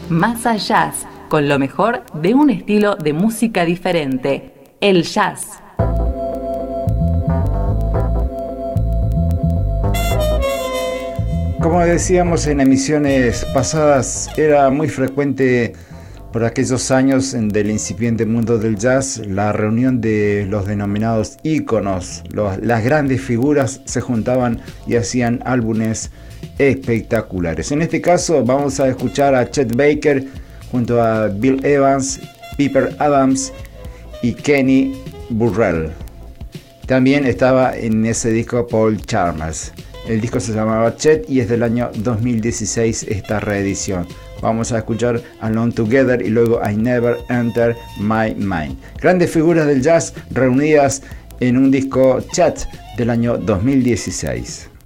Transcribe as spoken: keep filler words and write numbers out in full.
Massa Jazz, con lo mejor de un estilo de música diferente, el jazz. Como decíamos en emisiones pasadas, era muy frecuente por aquellos años en del incipiente mundo del jazz la reunión de los denominados íconos. Los, las grandes figuras se juntaban y hacían álbumes espectaculares. En este caso vamos a escuchar a Chet Baker junto a Bill Evans, Piper Adams y Kenny Burrell. También estaba en ese disco Paul Chalmers. El disco se llamaba Chet y es del año dos mil dieciséis esta reedición. Vamos a escuchar Alone Together y luego I Never Enter My Mind. Grandes figuras del jazz reunidas en un disco Chet del año dos mil dieciséis.